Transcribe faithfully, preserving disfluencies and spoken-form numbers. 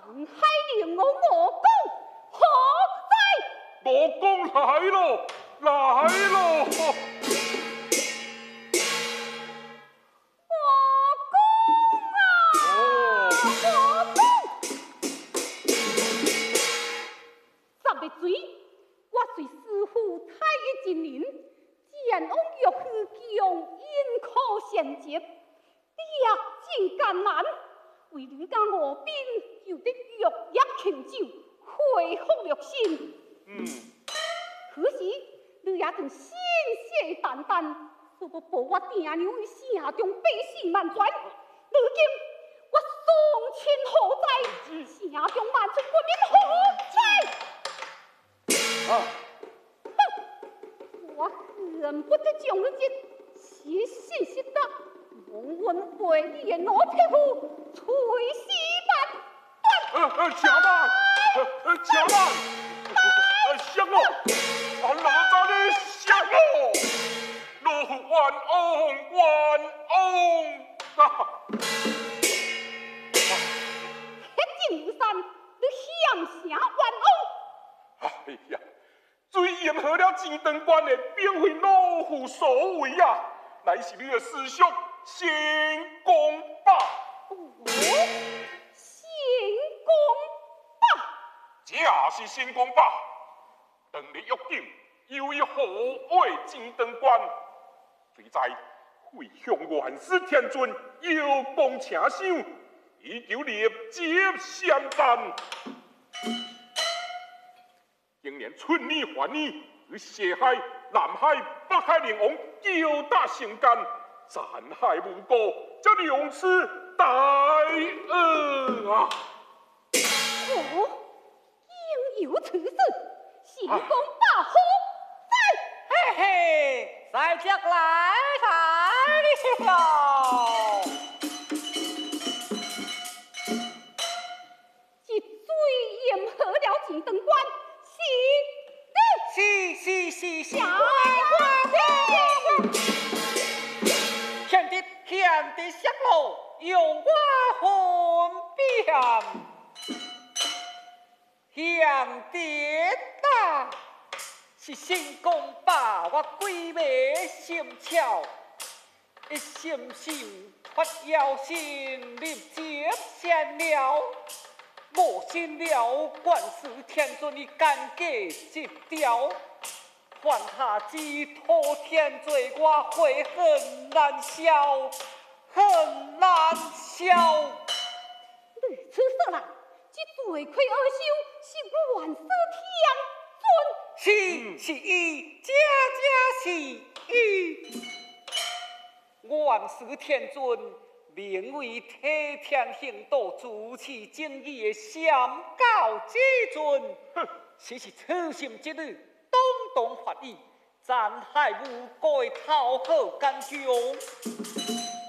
海令我我公何在？ 我公来了，来了！ 我公啊！我公，十日水，我随师傅太乙金陵，前往玉虚江因可衔接，历尽艰难，为你家我兵有的玉液庆酒，恢复了心。 嗯， 可惜你也曾信誓旦旦，说要保我爹娘于城中百姓万全。如今我丧亲何在？城中万村国民何在？ 啊！ 哼！我恨不得将你这邪信失德、蒙混背义的老匹夫碎尸万段！ 呃呃，且慢，呃呃，且慢，呃，相公，我哪吒的相公，路万翁，万翁啊！ 铁镜如山，你险啥冤枉？ 哎呀，最严合了钱塘关的，并非老夫所为啊，乃是你的师叔先公吧。 哦，先公吧， 正是先公吧。当日约定，又以何为钱塘关？虽在会向元始天尊邀功请赏，以求立接相办。今年春年还年，与西海、南海、北海两王交打相干，残害无辜，这两次大恩啊！ 哦，应有此事，先公吧何在？ 嘿嘿，在这来来了。 这最严合了钱塘关，是是是是是， 下乖乖贤弟贤弟相路，用我分辨。贤弟啊，是先公把我鬼迷心窍，一心心发妖心立接仙了。无心了，元始天尊的干戈直雕，犯下之托天罪，我悔恨难消，恨难消。 如此说来，这罪魁恶首是元始天是是伊，家家是伊。元始天尊名为替天行道、主持正义的相告之尊，此是此心之女，当当法义，残害无辜的讨好奸将。